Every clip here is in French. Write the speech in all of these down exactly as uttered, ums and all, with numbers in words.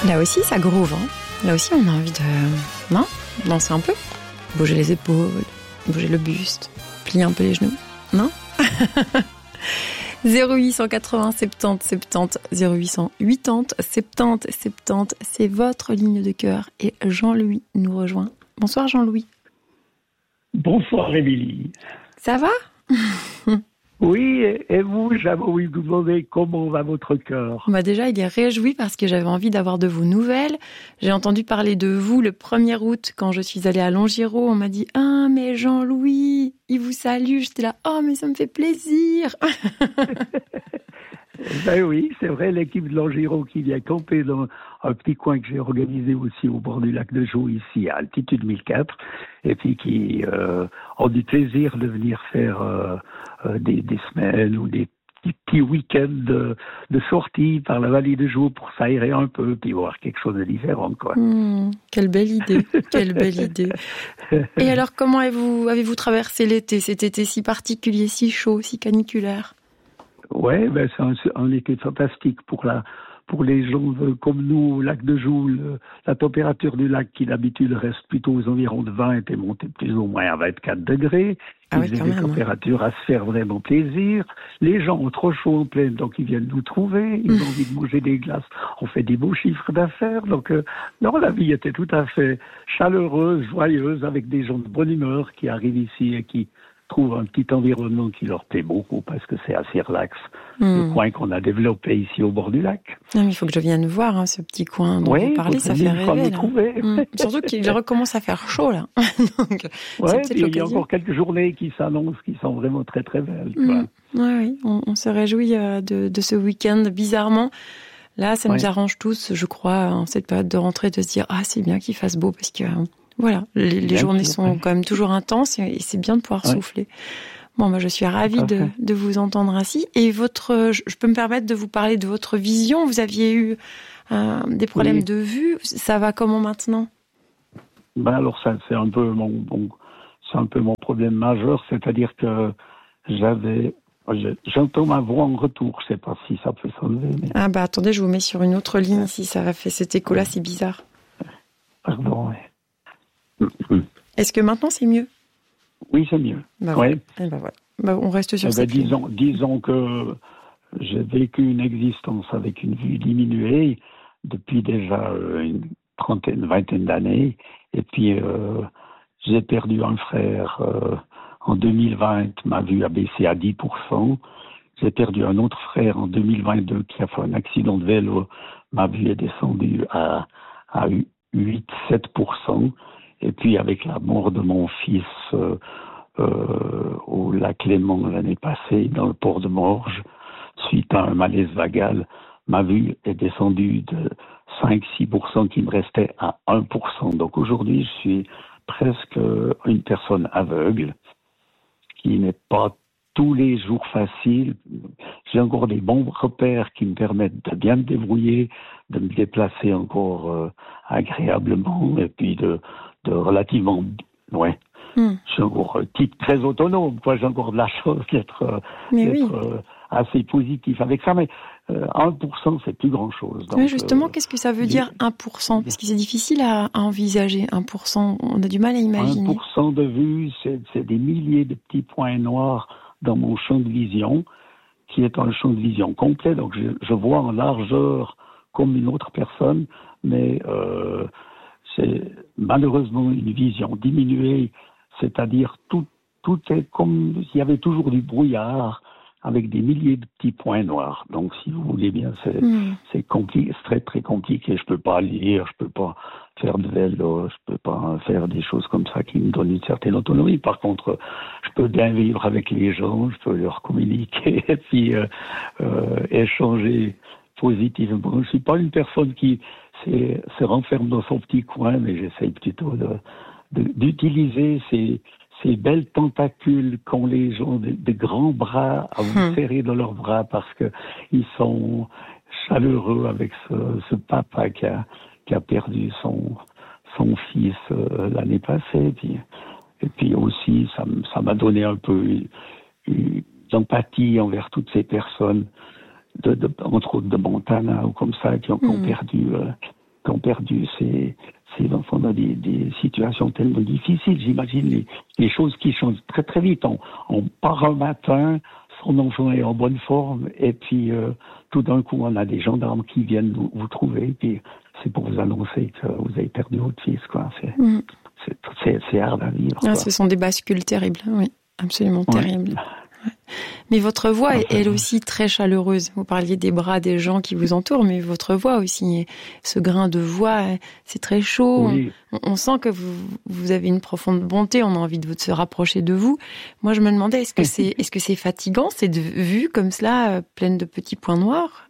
Là aussi, ça groove. Hein. Là aussi, on a envie de... Non ? Danser un peu ? Bouger les épaules, bouger le buste, plier un peu les genoux. Non ? zéro huit cent quatre-vingts soixante-dix soixante-dix, zéro huit cent quatre-vingts soixante-dix soixante-dix, c'est votre ligne de cœur. Et Jean-Louis nous rejoint. Bonsoir Jean-Louis. Bonsoir Émilie. Ça va ? Oui, et vous, j'avais envie de vous demander comment va votre cœur. Bah déjà, il est réjoui parce que j'avais envie d'avoir de vos nouvelles. J'ai entendu parler de vous le premier août quand je suis allée à Longiro. On m'a dit « Ah, mais Jean-Louis, il vous salue ». J'étais là « Oh, mais ça me fait plaisir ». Ben oui, c'est vrai, l'équipe de Longiro qui vient camper dans un petit coin que j'ai organisé aussi au bord du lac de Joux, ici à altitude mille quatre, et puis qui euh, ont du plaisir de venir faire euh, euh, des, des semaines ou des petits, petits week-ends de, de sortie par la vallée de Joux pour s'aérer un peu, puis voir quelque chose de différent, quoi. Mmh, quelle belle idée, quelle belle idée. Et alors, comment avez-vous, avez-vous traversé l'été, cet été si particulier, si chaud, si caniculaire ? Ouais, ben c'est un, un été fantastique pour la pour les gens euh, comme nous au lac de Joux. Le, la température du lac qui d'habitude reste plutôt aux environs de vingt était montée plus ou moins à vingt-quatre degrés. Ah oui, Il quand faisait des même, températures à se faire vraiment plaisir. Les gens ont trop chaud en pleine, donc ils viennent nous trouver. Ils ont envie de manger des glaces. On fait des beaux chiffres d'affaires. Donc euh, non, la vie était tout à fait chaleureuse, joyeuse, avec des gens de bonne humeur qui arrivent ici et qui trouvent un petit environnement qui leur plaît beaucoup parce que c'est assez relax. Mmh. Le coin qu'on a développé ici au bord du lac. Non, mais il faut que je vienne voir hein, ce petit coin dont oui, vous parlez, ça fait rêver. Mmh. Surtout qu'il recommence à faire chaud là. Donc, ouais, il y a encore quelques journées qui s'annoncent, qui sont vraiment très très belles. Quoi. Mmh. Oui, oui, on, on se réjouit de, de ce week-end bizarrement. Là, ça nous ouais. arrange tous, je crois, en cette période de rentrée, de se dire ah c'est bien qu'il fasse beau parce que voilà, les, les journées sûr, sont ouais. quand même toujours intenses et, et c'est bien de pouvoir ouais. souffler. Bon, moi, je suis ravie de, de vous entendre ainsi. Et votre, je, je peux me permettre de vous parler de votre vision. Vous aviez eu euh, des problèmes oui. de vue. Ça va comment maintenant ? Ben alors, ça, c'est un peu mon, mon, c'est un peu mon problème majeur, c'est-à-dire que j'avais, j'entends ma voix en retour. Je sais pas si ça peut s'enlever. Mais... Ah bah attendez, je vous mets sur une autre ligne si ça a fait cet écho-là, c'est bizarre. Pardon. Ouais. Est-ce que maintenant c'est mieux ? Oui, c'est mieux. Bah ouais. ouais. Et bah voilà. Bah, on reste sur eh cette ben, disons, disons que j'ai vécu une existence avec une vue diminuée depuis déjà euh, une trentaine, vingtaine d'années. Et puis, euh, j'ai perdu un frère euh, en deux mille vingt. Ma vue a baissé à dix pour cent. J'ai perdu un autre frère en deux mille vingt-deux qui a fait un accident de vélo. Ma vue est descendue à, à huit à sept pour cent. Et puis, avec la mort de mon fils euh, euh, au lac Léman l'année passée, dans le port de Morges, suite à un malaise vagal, ma vue est descendue de cinq à six pour cent qui me restait à un pour cent. Donc aujourd'hui, je suis presque une personne aveugle, qui n'est pas tous les jours facile. J'ai encore des bons repères qui me permettent de bien me débrouiller, de me déplacer encore euh, agréablement, et puis de de relativement, ouais, mm. je suis encore un type très autonome, quoi. J'ai encore de la chance d'être, d'être oui. euh, assez positif avec ça, mais euh, un pour cent, c'est plus grand-chose. Donc, mais justement, euh, qu'est-ce que ça veut dire un pour cent ? Parce que c'est difficile à, à envisager, un pour cent, on a du mal à imaginer. un pour cent de vue, c'est, c'est des milliers de petits points noirs dans mon champ de vision, qui est un champ de vision complet, donc je, je vois en largeur comme une autre personne, mais... Euh, c'est malheureusement une vision diminuée, c'est-à-dire tout, tout est comme s'il y avait toujours du brouillard avec des milliers de petits points noirs. Donc, si vous voulez bien, c'est, mmh. c'est, compliqué, c'est très très compliqué. Je peux pas lire, je peux pas faire de vélo, je peux pas faire des choses comme ça qui me donnent une certaine autonomie. Par contre, je peux bien vivre avec les gens, je peux leur communiquer et puis euh, euh, échanger positivement. Je suis pas une personne qui C'est, se renferme dans son petit coin, mais j'essaye plutôt de, de, d'utiliser ces, ces belles tentacules qu'ont les gens, des, des grands bras à vous hum. serrer dans leurs bras parce que ils sont chaleureux avec ce, ce papa qui a, qui a perdu son, son fils euh, l'année passée. Et puis, et puis aussi, ça, ça m'a donné un peu une, une empathie envers toutes ces personnes. De, de, entre autres de Montana ou comme ça, qui ont, mmh. qui ont perdu euh, qui ont perdu ses, ses enfants dans des, des situations tellement difficiles. J'imagine les, les choses qui changent très très vite. On, on part un matin, son enfant est en bonne forme, et puis euh, tout d'un coup, on a des gendarmes qui viennent vous, vous trouver, et puis c'est pour vous annoncer que vous avez perdu votre fils, quoi. C'est, mmh. c'est, c'est, c'est hard à vivre. Ah, ce sont des bascules terribles, oui, absolument ouais. terribles. Ouais. Mais votre voix est elle aussi très chaleureuse. Vous parliez des bras des gens qui vous entourent, mais votre voix aussi, ce grain de voix, c'est très chaud. Oui. On, on sent que vous, vous avez une profonde bonté. On a envie de, de se rapprocher de vous. Moi, je me demandais, est-ce que c'est, est-ce que c'est fatigant, cette vue comme cela, pleine de petits points noirs?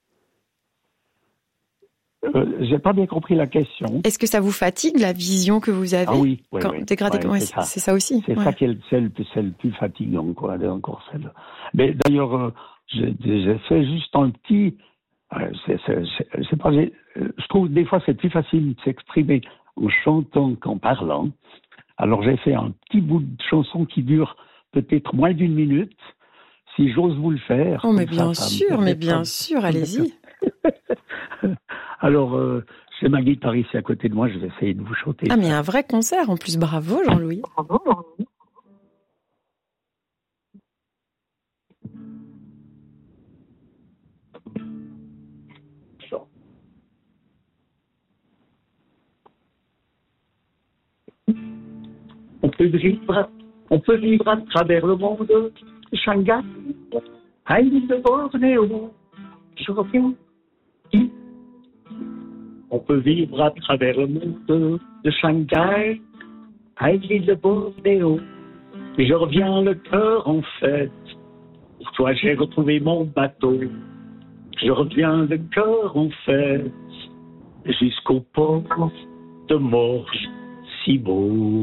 Euh, j'ai pas bien compris la question. Est-ce que ça vous fatigue, la vision que vous avez? Ah oui, oui, quand, oui. Dégradée, ouais, ouais, c'est, ça. c'est ça aussi. C'est ouais. ça qui est le, c'est le, c'est le plus fatigant, quoi. Encore celle. Mais d'ailleurs, euh, j'ai, j'ai fait juste un petit. Euh, c'est, c'est, c'est, c'est pas. Je trouve des fois c'est plus facile de s'exprimer en chantant qu'en parlant. Alors j'ai fait un petit bout de chanson qui dure peut-être moins d'une minute. Si j'ose vous le faire. Oh mais bien ça, sûr, ça mais bien pas... sûr, allez-y. Alors, euh, j'ai ma guitare ici à côté de moi, je vais essayer de vous chanter. Ah, mais un vrai concert en plus, bravo Jean-Louis. Bravo Jean-Louis. On peut vivre, on peut vivre à travers le monde de Shanghai, à l'île de Bornéo, je reviens. On peut vivre à travers le monde de Shanghai, à l'île de Bornéo. Je reviens le cœur en fête. Pour toi, j'ai retrouvé mon bateau. Je reviens le cœur en fête jusqu'au port de Morges, si beau.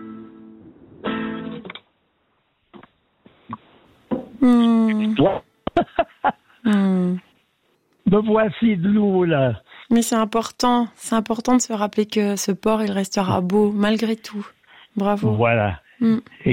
Mmh. Toi, mmh. Me voici de l'eau là. Mais c'est important, c'est important de se rappeler que ce port, il restera beau, malgré tout. Bravo. Voilà. Mm.